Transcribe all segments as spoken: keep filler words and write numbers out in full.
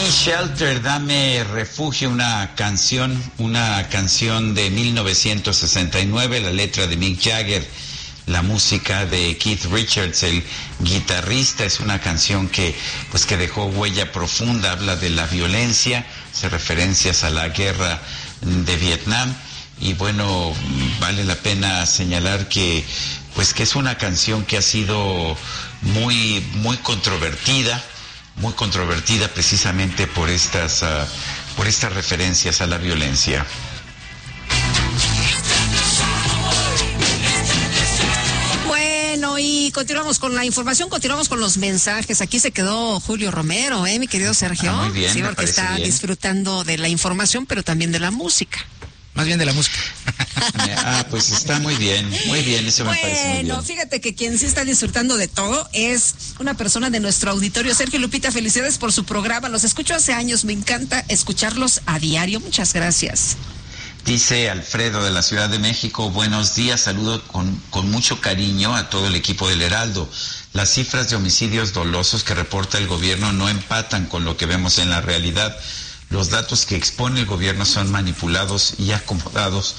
Me Shelter, Dame Refugio, una canción, una canción de mil novecientos sesenta y nueve, la letra de Mick Jagger, la música de Keith Richards, el guitarrista. Es una canción que, pues, que dejó huella profunda, habla de la violencia, hace referencias a la guerra de Vietnam, y bueno, vale la pena señalar que, pues, que es una canción que ha sido muy, muy controvertida, muy controvertida precisamente por estas, uh, por estas referencias a la violencia. Bueno, y continuamos con la información, continuamos con los mensajes. Aquí se quedó Julio Romero, ¿eh, mi querido Sergio? Ah, muy bien, sí, me porque está bien. disfrutando de la información, pero también de la música. Más bien de la música. Ah, pues está muy bien, muy bien, eso me bueno, parece muy bien. Bueno, fíjate que quien sí está disfrutando de todo es una persona de nuestro auditorio. Sergio Lupita, felicidades por su programa. Los escucho hace años, me encanta escucharlos a diario. Muchas gracias. Dice Alfredo de la Ciudad de México, buenos días, saludo con, con mucho cariño a todo el equipo del Heraldo. Las cifras de homicidios dolosos que reporta el gobierno no empatan con lo que vemos en la realidad. Los datos que expone el gobierno son manipulados y acomodados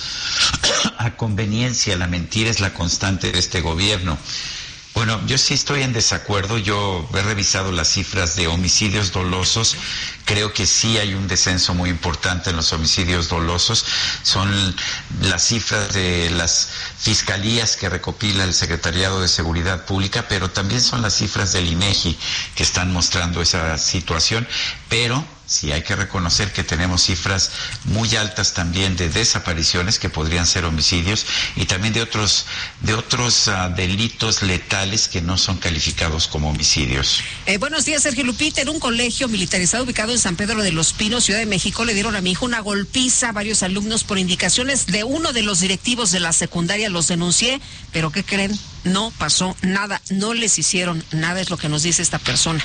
a conveniencia. La mentira es la constante de este gobierno. Bueno, yo sí estoy en desacuerdo. Yo he revisado las cifras de homicidios dolosos. Creo que sí hay un descenso muy importante en los homicidios dolosos. Son las cifras de las fiscalías que recopila el Secretariado de Seguridad Pública, pero también son las cifras del INEGI que están mostrando esa situación. Pero sí hay que reconocer que tenemos cifras muy altas también de desapariciones que podrían ser homicidios, y también de otros de otros uh, delitos letales que no son calificados como homicidios. Eh, buenos días, Sergio Lupita. En un colegio militarizado ubicado en San Pedro de los Pinos, Ciudad de México, le dieron a mi hijo una golpiza a varios alumnos por indicaciones de uno de los directivos de la secundaria. Los denuncié, pero ¿qué creen? No pasó nada, no les hicieron nada, es lo que nos dice esta persona.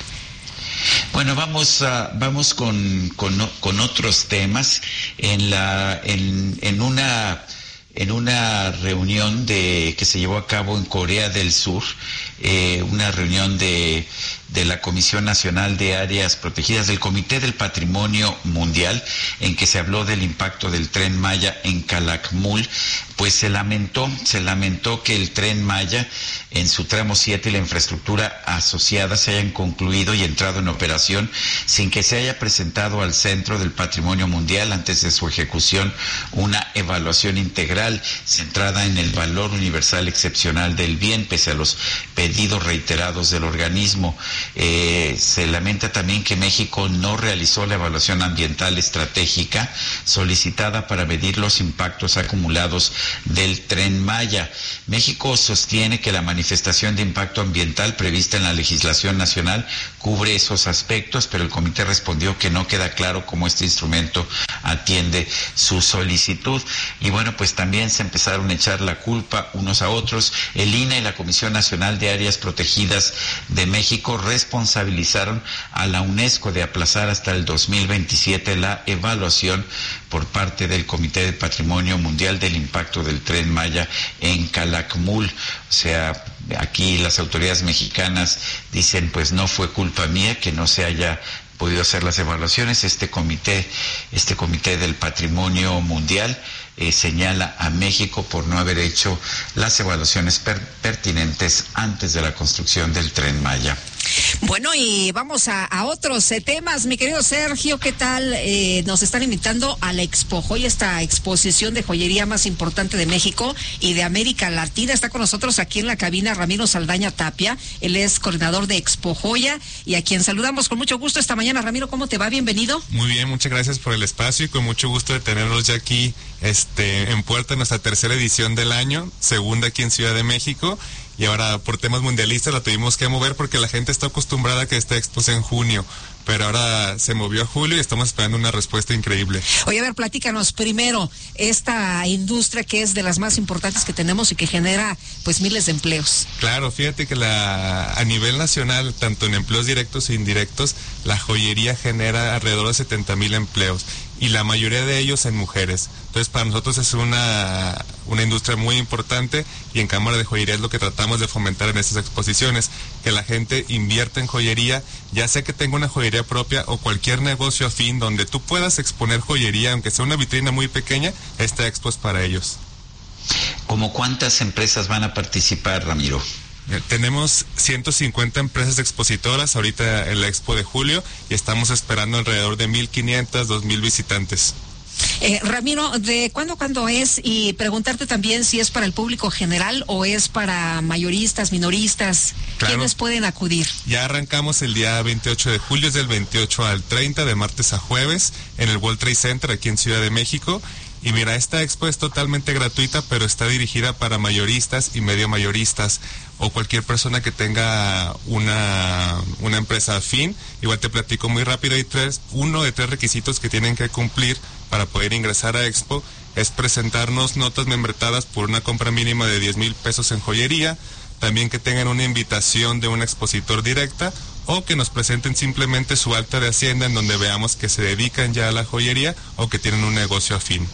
Bueno, vamos a, vamos con, con, con otros temas. En la, en, en una, en una reunión de, que se llevó a cabo en Corea del Sur, eh, una reunión de, de la Comisión Nacional de Áreas Protegidas, del Comité del Patrimonio Mundial, en que se habló del impacto del Tren Maya en Calakmul, pues se lamentó, se lamentó que el Tren Maya en su tramo siete y la infraestructura asociada se hayan concluido y entrado en operación sin que se haya presentado al Centro del Patrimonio Mundial antes de su ejecución una evaluación integral centrada en el valor universal excepcional del bien, pese a los pedidos reiterados del organismo. Eh, se lamenta también que México no realizó la evaluación ambiental estratégica solicitada para medir los impactos acumulados del Tren Maya. México sostiene que la manifestación de impacto ambiental prevista en la legislación nacional cubre esos aspectos, pero el comité respondió que no queda claro cómo este instrumento atiende su solicitud. Y bueno, pues también se empezaron a echar la culpa unos a otros. El I N A y la Comisión Nacional de Áreas Protegidas de México responsabilizaron a la UNESCO de aplazar hasta el dos mil veintisiete la evaluación por parte del Comité de Patrimonio Mundial del impacto del Tren Maya en Calakmul. O sea, aquí las autoridades mexicanas dicen, pues no fue culpa mía que no se haya podido hacer las evaluaciones. Este comité, este comité del Patrimonio Mundial eh, señala a México por no haber hecho las evaluaciones per pertinentes antes de la construcción del Tren Maya. Bueno, y vamos a, a otros eh, temas. Mi querido Sergio, ¿qué tal? Eh, nos están invitando a la Expo Joya, esta exposición de joyería más importante de México y de América Latina. Está con nosotros aquí en la cabina Ramiro Saldaña Tapia. Él es coordinador de Expo Joya y a quien saludamos con mucho gusto esta mañana. Ramiro, ¿cómo te va? Bienvenido. Muy bien, muchas gracias por el espacio y con mucho gusto de tenerlos ya aquí este, en puerta, nuestra tercera edición del año, segunda aquí en Ciudad de México. Y ahora por temas mundialistas la tuvimos que mover porque la gente está acostumbrada a que esta expo sea en junio, pero ahora se movió a julio y estamos esperando una respuesta increíble. Oye, a ver, platícanos primero esta industria que es de las más importantes que tenemos y que genera pues miles de empleos. Claro, fíjate que la a nivel nacional, tanto en empleos directos e indirectos, la joyería genera alrededor de setenta mil empleos y la mayoría de ellos en mujeres. Entonces para nosotros es una, una industria muy importante y en Cámara de Joyería es lo que tratamos de fomentar en estas exposiciones, que la gente invierta en joyería, ya sea que tenga una joyería joyería propia o cualquier negocio afín donde tú puedas exponer joyería, aunque sea una vitrina muy pequeña, esta expo es para ellos. ¿Cómo cuántas empresas van a participar, Ramiro? Eh, tenemos ciento cincuenta empresas expositoras ahorita en la expo de julio y estamos esperando alrededor de mil quinientos, dos mil visitantes. Eh, Ramiro, ¿de cuándo a cuándo es? Y preguntarte también si es para el público general o es para mayoristas, minoristas. Claro. ¿Quiénes pueden acudir? Ya arrancamos el día veintiocho de julio, es del veintiocho al treinta, de martes a jueves, en el World Trade Center aquí en Ciudad de México. Y mira, esta expo es totalmente gratuita, pero está dirigida para mayoristas y medio mayoristas o cualquier persona que tenga una, una empresa afín. Igual te platico muy rápido, hay tres, uno de tres requisitos que tienen que cumplir para poder ingresar a expo, es presentarnos notas membretadas por una compra mínima de diez mil pesos en joyería, también que tengan una invitación de un expositor directa o que nos presenten simplemente su acta de hacienda en donde veamos que se dedican ya a la joyería o que tienen un negocio afín.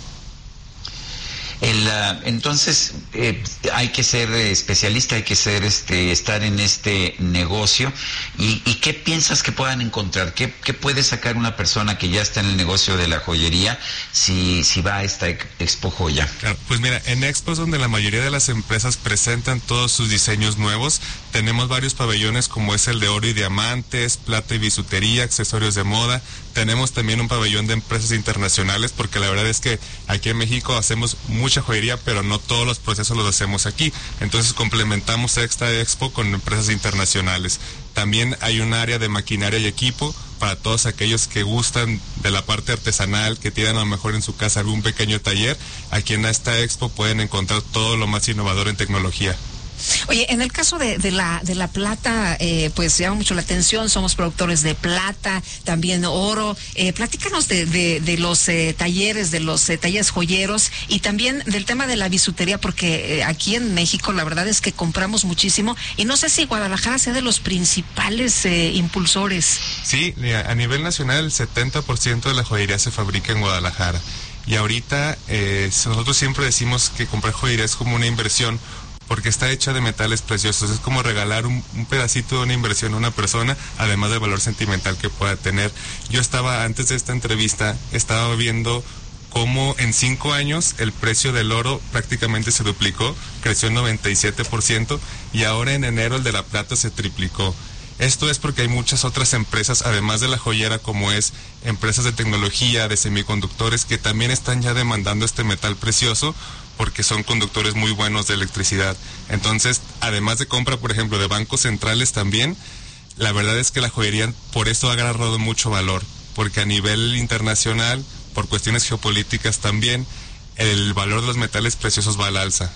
El, uh, entonces eh, hay que ser eh, especialista, hay que ser este estar en este negocio. ¿Y, y qué piensas que puedan encontrar? ¿Qué, qué puede sacar una persona que ya está en el negocio de la joyería si, si va a esta Expo Joya? Claro, pues mira, en Expo es donde la mayoría de las empresas presentan todos sus diseños nuevos. Tenemos varios pabellones como es el de oro y diamantes, plata y bisutería, accesorios de moda. Tenemos también un pabellón de empresas internacionales porque la verdad es que aquí en México hacemos mucha joyería, pero no todos los procesos los hacemos aquí. Entonces complementamos esta expo con empresas internacionales. También hay un área de maquinaria y equipo para todos aquellos que gustan de la parte artesanal, que tienen a lo mejor en su casa algún pequeño taller. Aquí en esta expo pueden encontrar todo lo más innovador en tecnología. Oye, en el caso de, de la de la plata, eh, pues llama mucho la atención, somos productores de plata, también oro. Eh, platícanos de, de, de los eh, talleres, de los eh, talleres joyeros y también del tema de la bisutería, porque eh, aquí en México la verdad es que compramos muchísimo y no sé si Guadalajara sea de los principales eh, impulsores. Sí, a nivel nacional el setenta por ciento de la joyería se fabrica en Guadalajara y ahorita eh, nosotros siempre decimos que comprar joyería es como una inversión, porque está hecha de metales preciosos, es como regalar un, un pedacito de una inversión a una persona, además del valor sentimental que pueda tener. Yo estaba, antes de esta entrevista, estaba viendo cómo en cinco años el precio del oro prácticamente se duplicó, creció en noventa y siete por ciento, y ahora en enero el de la plata se triplicó. Esto es porque hay muchas otras empresas, además de la joyera, como es empresas de tecnología, de semiconductores, que también están ya demandando este metal precioso, porque son conductores muy buenos de electricidad. Entonces, además de compra, por ejemplo, de bancos centrales también, la verdad es que la joyería por eso ha agarrado mucho valor, porque a nivel internacional, por cuestiones geopolíticas también, el valor de los metales preciosos va al alza.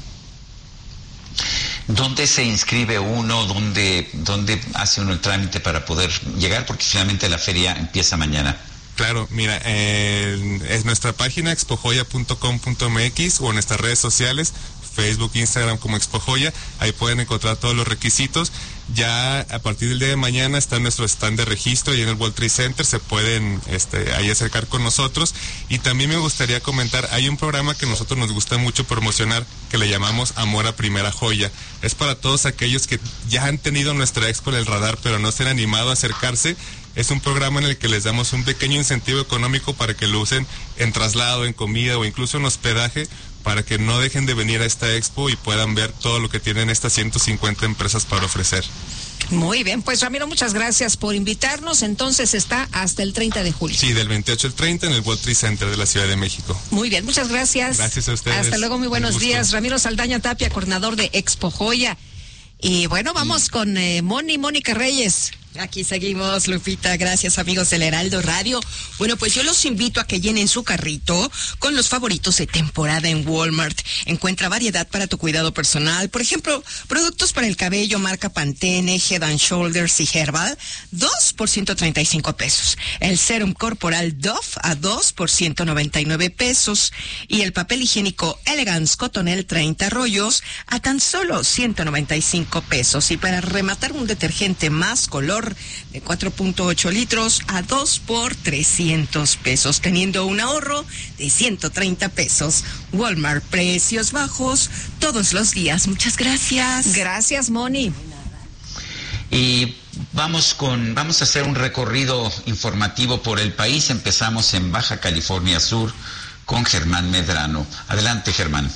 ¿Dónde se inscribe uno? ¿Dónde, dónde hace uno el trámite para poder llegar? Porque finalmente la feria empieza mañana. Claro, mira, eh, es nuestra página expojoya punto com punto m x o en nuestras redes sociales, Facebook, Instagram como Expojoya, ahí pueden encontrar todos los requisitos. Ya a partir del día de mañana está nuestro stand de registro y en el World Trade Center se pueden este, ahí acercar con nosotros. Y también me gustaría comentar, hay un programa que a nosotros nos gusta mucho promocionar que le llamamos Amor a Primera Joya. Es para todos aquellos que ya han tenido nuestra expo en el radar pero no se han animado a acercarse. Es un programa en el que les damos un pequeño incentivo económico para que lo usen en traslado, en comida o incluso en hospedaje, para que no dejen de venir a esta expo y puedan ver todo lo que tienen estas ciento cincuenta empresas para ofrecer. Muy bien, pues Ramiro, muchas gracias por invitarnos. Entonces está hasta el treinta de julio. Sí, del veintiocho al treinta en el World Trade Center de la Ciudad de México. Muy bien, muchas gracias. Gracias a ustedes. Hasta luego, muy buenos días. Ramiro Saldaña Tapia, coordinador de Expo Joya. Y bueno, vamos con eh, Moni, Mónica Reyes. Aquí seguimos, Lupita. Gracias, amigos del Heraldo Radio. Bueno, pues yo los invito a que llenen su carrito con los favoritos de temporada en Walmart. Encuentra variedad para tu cuidado personal. Por ejemplo, productos para el cabello marca Pantene, Head and Shoulders y Herbal, dos por ciento treinta y cinco pesos. El serum corporal Dove a dos por ciento noventa y nueve pesos. Y el papel higiénico Elegance Cotonel treinta rollos a tan solo ciento noventa y cinco pesos. Y para rematar, un detergente Más Color de cuatro punto ocho litros a dos por trescientos pesos, teniendo un ahorro de ciento treinta pesos. Walmart, precios bajos todos los días. Muchas gracias. Gracias, Moni. Y vamos con, vamos a hacer un recorrido informativo por el país. Empezamos en Baja California Sur con Germán Medrano. Adelante, Germán.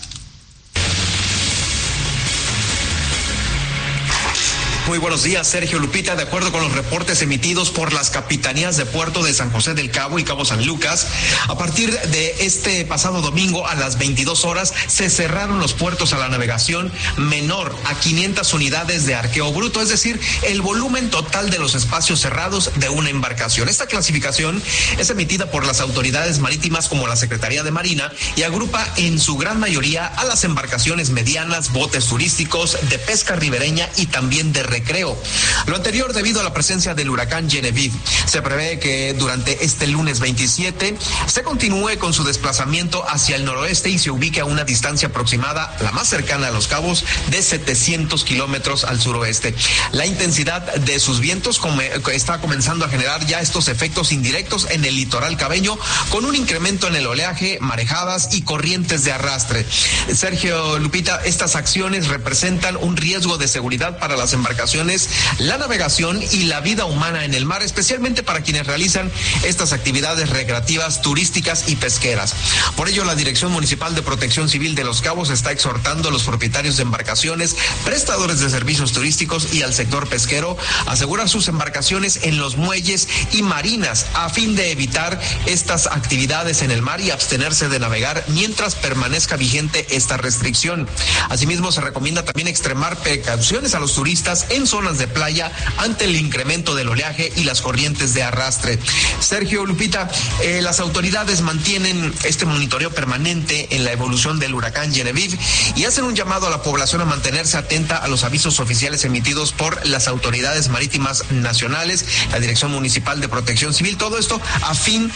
Muy buenos días, Sergio, Lupita. De acuerdo con los reportes emitidos por las capitanías de puerto de San José del Cabo y Cabo San Lucas, a partir de este pasado domingo a las veintidós horas se cerraron los puertos a la navegación menor a quinientas unidades de arqueo bruto, es decir, el volumen total de los espacios cerrados de una embarcación. Esta clasificación es emitida por las autoridades marítimas como la Secretaría de Marina y agrupa en su gran mayoría a las embarcaciones medianas, botes turísticos, de pesca ribereña y también de recreo. Lo anterior debido a la presencia del huracán Genevieve. Se prevé que durante este lunes veintisiete se continúe con su desplazamiento hacia el noroeste y se ubique a una distancia aproximada, la más cercana a Los Cabos, de setecientos kilómetros al suroeste. La intensidad de sus vientos come, está comenzando a generar ya estos efectos indirectos en el litoral cabeño, con un incremento en el oleaje, marejadas y corrientes de arrastre. Sergio, Lupita, estas acciones representan un riesgo de seguridad para las embarcaciones, la navegación y la vida humana en el mar, especialmente para quienes realizan estas actividades recreativas, turísticas y pesqueras. Por ello, la Dirección Municipal de Protección Civil de Los Cabos está exhortando a los propietarios de embarcaciones, prestadores de servicios turísticos y al sector pesquero a asegurar sus embarcaciones en los muelles y marinas a fin de evitar estas actividades en el mar y abstenerse de navegar mientras permanezca vigente esta restricción. Asimismo, se recomienda también extremar precauciones a los turistas en zonas de playa ante el incremento del oleaje y las corrientes de arrastre. Sergio, Lupita, eh, las autoridades mantienen este monitoreo permanente en la evolución del huracán Genevieve y hacen un llamado a la población a mantenerse atenta a los avisos oficiales emitidos por las autoridades marítimas nacionales, la Dirección Municipal de Protección Civil, todo esto a fin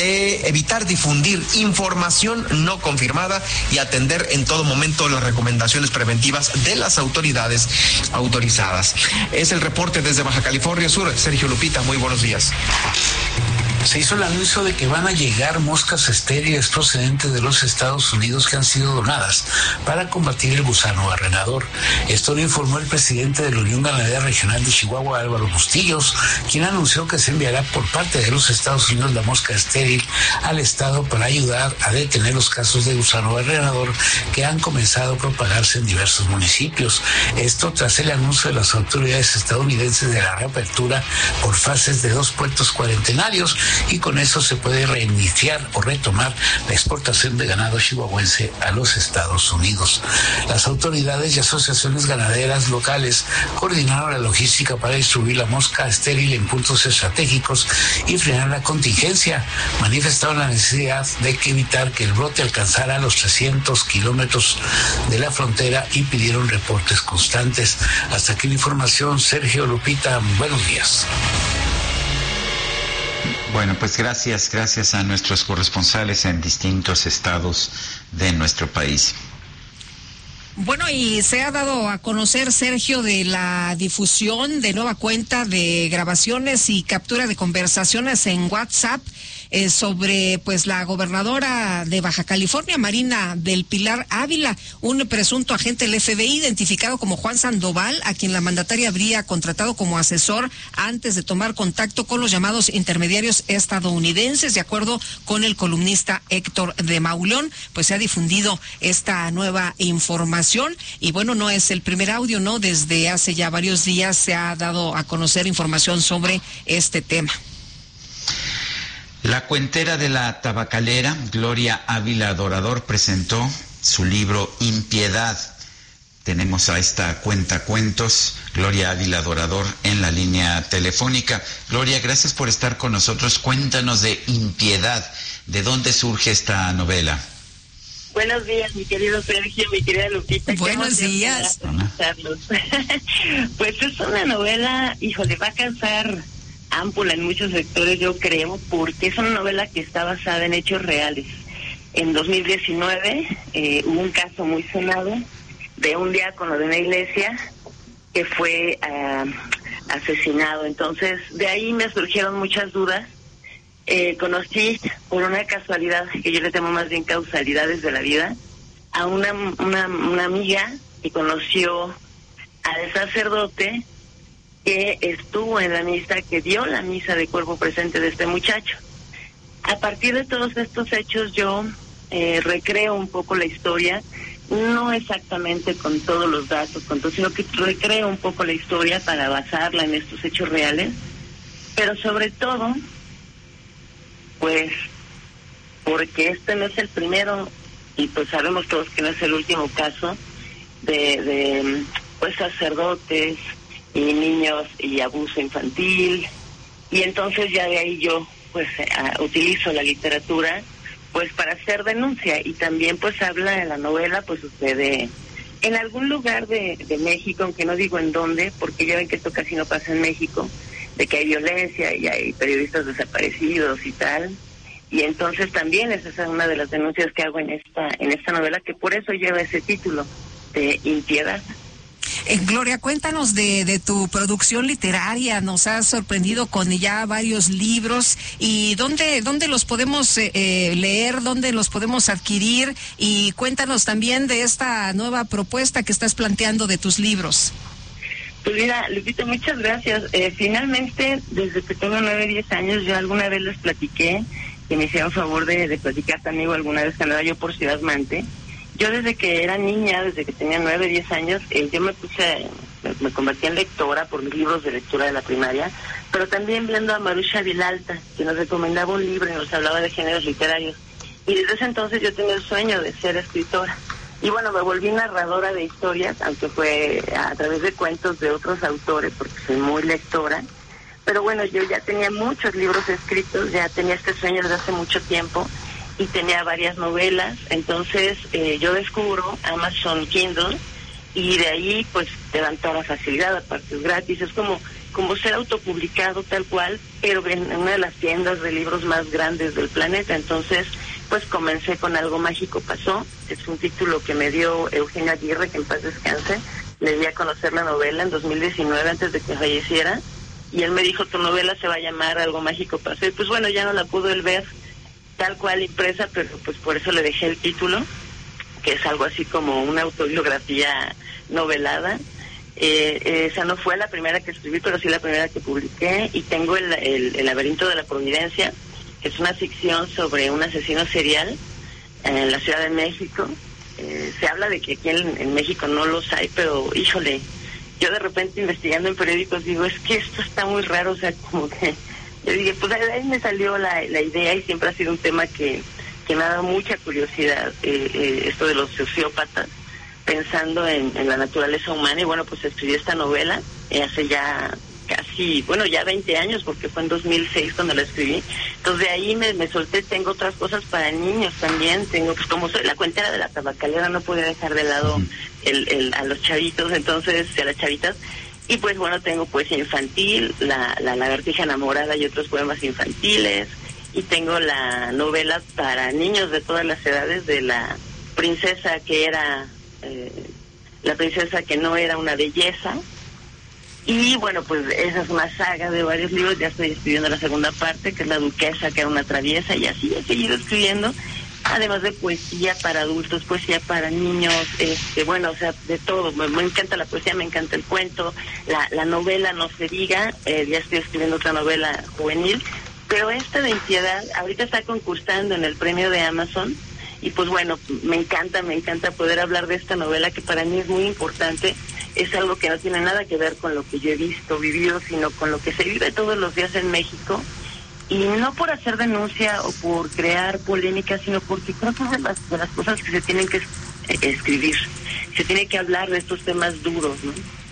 de evitar difundir información no confirmada y atender en todo momento las recomendaciones preventivas de las autoridades autorizadas. Es el reporte desde Baja California Sur. Sergio, Lupita, muy buenos días. Se hizo el anuncio de que van a llegar moscas estériles procedentes de los Estados Unidos que han sido donadas para combatir el gusano barrenador. Esto lo informó el presidente de la Unión Ganadera Regional de Chihuahua, Álvaro Bustillos, quien anunció que se enviará por parte de los Estados Unidos la mosca estéril al estado para ayudar a detener los casos de gusano barrenador que han comenzado a propagarse en diversos municipios. Esto tras el anuncio de las autoridades estadounidenses de la reapertura por fases de dos puertos cuarentenarios, y con eso se puede reiniciar o retomar la exportación de ganado chihuahuense a los Estados Unidos. Las autoridades y asociaciones ganaderas locales coordinaron la logística para distribuir la mosca estéril en puntos estratégicos y frenar la contingencia. Manifestaron la necesidad de que evitar que el brote alcanzara los trescientos kilómetros de la frontera y pidieron reportes constantes. Hasta aquí la información. Sergio, Lupita, buenos días. Bueno, pues gracias, gracias a nuestros corresponsales en distintos estados de nuestro país. Bueno, y se ha dado a conocer, Sergio, de la difusión de nueva cuenta de grabaciones y captura de conversaciones en WhatsApp eh, sobre pues la gobernadora de Baja California, Marina del Pilar Ávila, un presunto agente del F B I identificado como Juan Sandoval, a quien la mandataria habría contratado como asesor antes de tomar contacto con los llamados intermediarios estadounidenses. De acuerdo con el columnista Héctor de Maulón, pues se ha difundido esta nueva información. Y bueno, no es el primer audio, ¿no? Desde hace ya varios días se ha dado a conocer información sobre este tema. La cuentera de la tabacalera, Gloria Ávila Dorador, presentó su libro Impiedad. Tenemos a esta cuentacuentos, Gloria Ávila Dorador, en la línea telefónica. Gloria, gracias por estar con nosotros. Cuéntanos de Impiedad. ¿De dónde surge esta novela? Buenos días, mi querido Sergio, mi querida Lupita. Buenos días. Pues es una novela, híjole, va a causar ámpula en muchos sectores, yo creo, porque es una novela que está basada en hechos reales. En dos mil diecinueve eh, hubo un caso muy sonado de un diácono de una iglesia que fue uh, asesinado. Entonces, de ahí me surgieron muchas dudas. Eh, conocí por una casualidad, que yo le temo más bien causalidades de la vida, a una, una, una amiga que conoció al sacerdote que estuvo en la misa, que dio la misa de cuerpo presente de este muchacho. A partir de todos estos hechos yo eh, recreo un poco la historia, no exactamente con todos los datos, con todo, sino que recreo un poco la historia para basarla en estos hechos reales, pero sobre todo, pues, porque este no es el primero, y pues sabemos todos que no es el último caso de, de pues sacerdotes y niños y abuso infantil, y entonces ya de ahí yo pues uh, utilizo la literatura pues para hacer denuncia, y también pues habla de la novela, pues sucede en algún lugar de, de México, aunque no digo en dónde, porque ya ven que esto casi no pasa en México, de que hay violencia y hay periodistas desaparecidos y tal, y entonces también esa es una de las denuncias que hago en esta en esta novela, que por eso lleva ese título de Impiedad. Eh, Gloria, cuéntanos de, de tu producción literaria. Nos has sorprendido con ya varios libros. ¿Y dónde, dónde los podemos eh, eh, leer? ¿Dónde los podemos adquirir? Y cuéntanos también de esta nueva propuesta que estás planteando de tus libros. Pues mira, Lupita, muchas gracias. Eh, finalmente, desde que tengo nueve, diez años, yo alguna vez les platiqué, que me hicieron favor de, de platicar conmigo alguna vez que andaba yo por Ciudad Mante. Yo desde que era niña, desde que tenía nueve, diez años, eh, yo me puse, me, me convertí en lectora por mis libros de lectura de la primaria, pero también viendo a Marusha Vilalta, que nos recomendaba un libro y nos hablaba de géneros literarios. Y desde ese entonces yo tenía el sueño de ser escritora. Y bueno, me volví narradora de historias, aunque fue a través de cuentos de otros autores, porque soy muy lectora. Pero bueno, yo ya tenía muchos libros escritos, ya tenía este sueño desde hace mucho tiempo, y tenía varias novelas. Entonces eh, yo descubro Amazon Kindle, y de ahí pues te dan toda la facilidad, aparte es gratis, es como, como ser autopublicado tal cual, pero en una de las tiendas de libros más grandes del planeta. Entonces pues comencé con Algo Mágico Pasó, es un título que me dio Eugenio Aguirre, que en paz descanse. Le di a conocer la novela en dos mil diecinueve, antes de que falleciera, y él me dijo, tu novela se va a llamar Algo Mágico Pasó, y pues bueno, ya no la pudo él ver tal cual impresa, pero pues por eso le dejé el título, que es algo así como una autobiografía novelada. Eh, esa no fue la primera que escribí, pero sí la primera que publiqué. Y tengo el, el, el laberinto de la Providencia, que es una ficción sobre un asesino serial en la Ciudad de México. Eh, se habla de que aquí en, en México no los hay, pero híjole, yo de repente investigando en periódicos digo, es que esto está muy raro, o sea, como que yo dije, pues ahí me salió la, la idea, y siempre ha sido un tema que, que me ha dado mucha curiosidad, eh, eh, esto de los sociópatas, pensando en, en la naturaleza humana. Y bueno, pues escribí esta novela eh, hace ya casi, bueno, ya veinte años, porque fue en dos mil seis cuando la escribí. Entonces de ahí me, me solté. Tengo otras cosas para niños también, tengo, pues como soy la cuentera de la tabacalera, no podía dejar de lado el, el, a los chavitos, entonces, a las chavitas. Y pues bueno, tengo poesía infantil, la, la lagartija enamorada y otros poemas infantiles, y tengo la novela para niños de todas las edades, de la princesa que era, eh, la princesa que no era una belleza. Y bueno, pues esa es una saga de varios libros, ya estoy escribiendo la segunda parte, que es La duquesa que era una traviesa, y así he seguido escribiendo, además de poesía para adultos, poesía para niños, este, bueno, o sea, de todo. Me, me encanta la poesía, me encanta el cuento, la, la novela, no se diga, eh, ya estoy escribiendo otra novela juvenil, pero esta de Impiedad ahorita está concursando en el premio de Amazon, y pues bueno, me encanta, me encanta poder hablar de esta novela, que para mí es muy importante. Es algo que no tiene nada que ver con lo que yo he visto, vivido, sino con lo que se vive todos los días en México. Y no por hacer denuncia o por crear polémica, sino porque creo que es de las, de las cosas que se tienen que eh, escribir. Se tiene que hablar de estos temas duros, ¿no?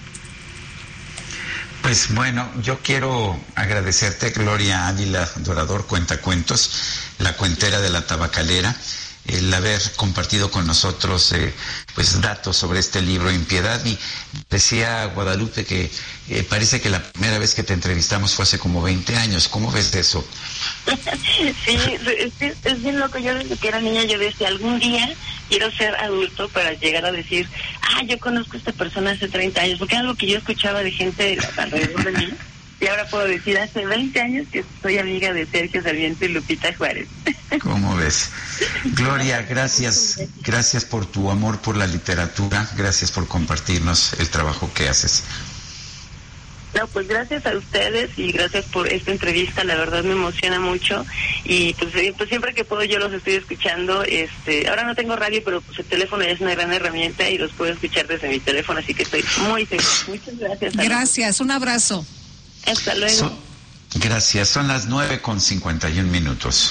Pues bueno, yo quiero agradecerte, Gloria Ávila Dorador, Cuentacuentos, la cuentera de la tabacalera, el haber compartido con nosotros eh, pues datos sobre este libro Impiedad. Y decía Guadalupe que eh, parece que la primera vez que te entrevistamos fue hace como veinte años. ¿Cómo ves eso? Sí, es, es bien loco. Yo desde que era niña yo decía, algún día quiero ser adulto para llegar a decir, ah, yo conozco a esta persona hace treinta años, porque es algo que yo escuchaba de gente alrededor de mí. Y ahora puedo decir, hace veinte años que soy amiga de Sergio Sarmiento y Lupita Juárez. ¿Cómo ves? Gloria, gracias. Gracias por tu amor por la literatura. Gracias por compartirnos el trabajo que haces. No, pues gracias a ustedes y gracias por esta entrevista, la verdad me emociona mucho y pues, pues siempre que puedo yo los estoy escuchando. Este, ahora no tengo radio, pero pues el teléfono ya es una gran herramienta y los puedo escuchar desde mi teléfono, así que estoy muy feliz. Muchas gracias. Gracias, un abrazo. Hasta luego. So, gracias, son las nueve con cincuenta y un minutos.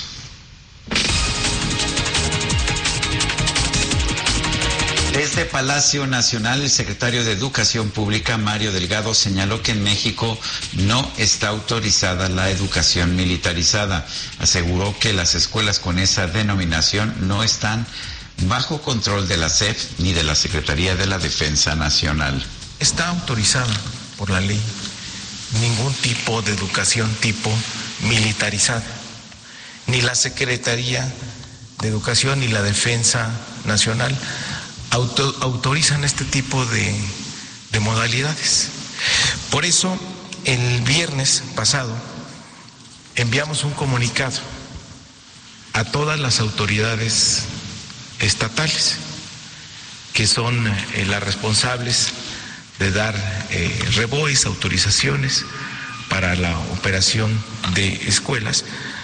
Desde Palacio Nacional, el secretario de Educación Pública, Mario Delgado, señaló que en México no está autorizada la educación militarizada. Aseguró que las escuelas con esa denominación no están bajo control de la S E P ni de la Secretaría de la Defensa Nacional. Está autorizada por la ley ningún tipo de educación tipo militarizada. Ni la Secretaría de Educación ni la Defensa Nacional Auto, autorizan este tipo de, de modalidades. Por eso, el viernes pasado enviamos un comunicado a todas las autoridades estatales que son eh, las responsables de dar eh, reboes, autorizaciones para la operación de escuelas.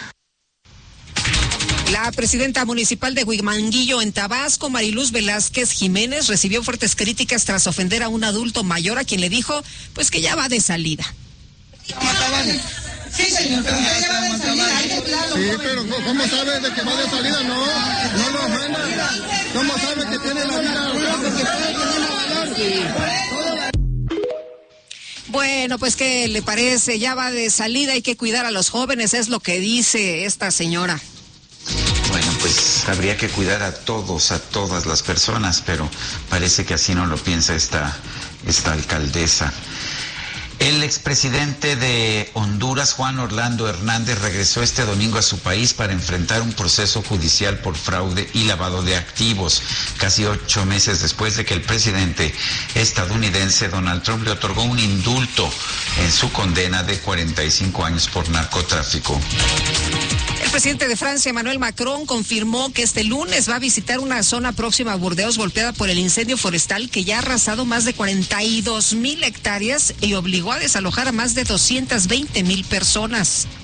La presidenta municipal de Huimanguillo, en Tabasco, Mariluz Velázquez Jiménez, recibió fuertes críticas tras ofender a un adulto mayor a quien le dijo pues que ya va de salida. Sí, señor, pero ya va de salida. Sí, pero ¿cómo sabe de que va de salida? No, no lo ofenda. ¿Cómo sabe que tiene la vida? Bueno, pues ¿qué le parece? Ya va de salida, hay que cuidar a los jóvenes, es lo que dice esta señora. Bueno, pues habría que cuidar a todos, a todas las personas, pero parece que así no lo piensa esta, esta alcaldesa. El expresidente de Honduras, Juan Orlando Hernández, regresó este domingo a su país para enfrentar un proceso judicial por fraude y lavado de activos, casi ocho meses después de que el presidente estadounidense Donald Trump le otorgó un indulto en su condena de cuarenta y cinco años por narcotráfico. El presidente de Francia, Emmanuel Macron, confirmó que este lunes va a visitar una zona próxima a Burdeos golpeada por el incendio forestal que ya ha arrasado más de cuarenta y dos mil hectáreas y obligó a desalojar a más de doscientas veinte mil personas.